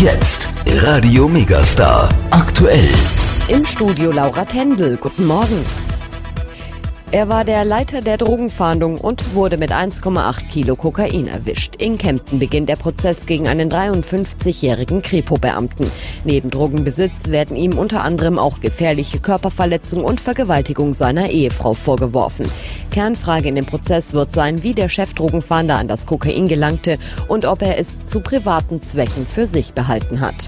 Jetzt Radio Megastar aktuell. Im Studio Laura Tendel. Guten Morgen. Er war der Leiter der Drogenfahndung und wurde mit 1,8 Kilo Kokain erwischt. In Kempten beginnt der Prozess gegen einen 53-jährigen Kripo-Beamten. Neben Drogenbesitz werden ihm unter anderem auch gefährliche Körperverletzung und Vergewaltigung seiner Ehefrau vorgeworfen. Kernfrage in dem Prozess wird sein, wie der Chefdrogenfahnder an das Kokain gelangte und ob er es zu privaten Zwecken für sich behalten hat.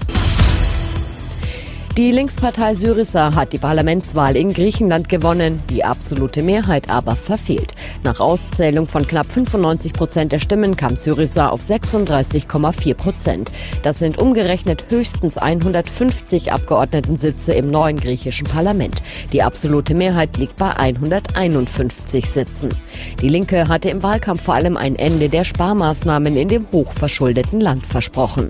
Die Linkspartei Syriza hat die Parlamentswahl in Griechenland gewonnen, die absolute Mehrheit aber verfehlt. Nach Auszählung von knapp 95% der Stimmen kam Syriza auf 36,4%. Das sind umgerechnet höchstens 150 Abgeordnetensitze im neuen griechischen Parlament. Die absolute Mehrheit liegt bei 151 Sitzen. Die Linke hatte im Wahlkampf vor allem ein Ende der Sparmaßnahmen in dem hochverschuldeten Land versprochen.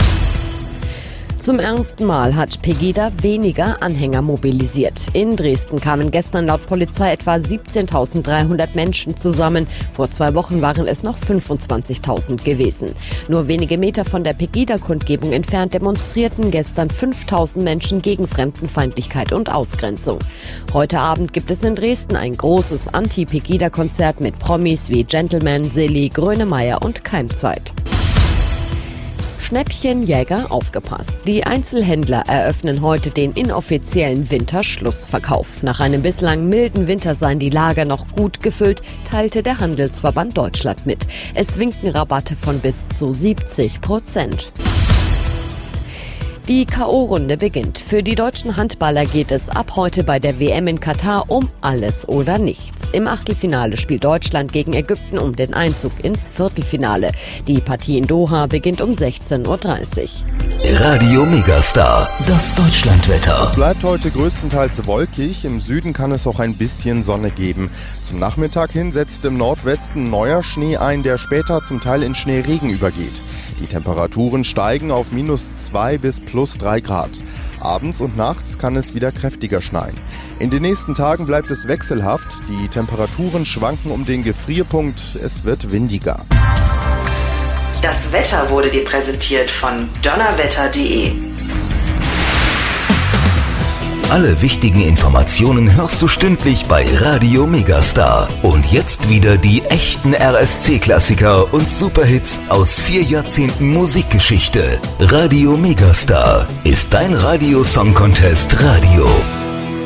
Zum ersten Mal hat Pegida weniger Anhänger mobilisiert. In Dresden kamen gestern laut Polizei etwa 17.300 Menschen zusammen. Vor 2 Wochen waren es noch 25.000 gewesen. Nur wenige Meter von der Pegida-Kundgebung entfernt demonstrierten gestern 5.000 Menschen gegen Fremdenfeindlichkeit und Ausgrenzung. Heute Abend gibt es in Dresden ein großes Anti-Pegida-Konzert mit Promis wie Gentleman, Silly, Grönemeyer und Keimzeit. Schnäppchenjäger, aufgepasst. Die Einzelhändler eröffnen heute den inoffiziellen Winterschlussverkauf. Nach einem bislang milden Winter seien die Lager noch gut gefüllt, teilte der Handelsverband Deutschland mit. Es winken Rabatte von bis zu 70%. Die K.O.-Runde beginnt. Für die deutschen Handballer geht es ab heute bei der WM in Katar um alles oder nichts. Im Achtelfinale spielt Deutschland gegen Ägypten um den Einzug ins Viertelfinale. Die Partie in Doha beginnt um 16:30 Uhr. Radio Megastar, das Deutschlandwetter. Es bleibt heute größtenteils wolkig. Im Süden kann es auch ein bisschen Sonne geben. Zum Nachmittag hin setzt im Nordwesten neuer Schnee ein, der später zum Teil in Schneeregen übergeht. Die Temperaturen steigen auf -2 bis +3 Grad. Abends und nachts kann es wieder kräftiger schneien. In den nächsten Tagen bleibt es wechselhaft. Die Temperaturen schwanken um den Gefrierpunkt. Es wird windiger. Das Wetter wurde dir präsentiert von donnerwetter.de. Alle wichtigen Informationen hörst du stündlich bei Radio Megastar. Und jetzt wieder die echten RSC-Klassiker und Superhits aus 4 Jahrzehnten Musikgeschichte. Radio Megastar ist dein Radio-Song-Contest Radio.